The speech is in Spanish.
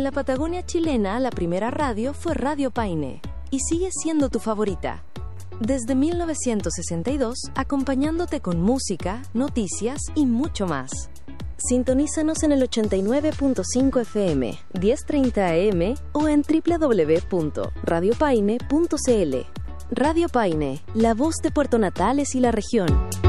En la Patagonia chilena, la primera radio fue Radio Paine, y sigue siendo tu favorita. Desde 1962, acompañándote con música, noticias y mucho más. Sintonízanos en el 89.5 FM, 1030 AM o en www.radiopaine.cl. Radio Paine, la voz de Puerto Natales y la región.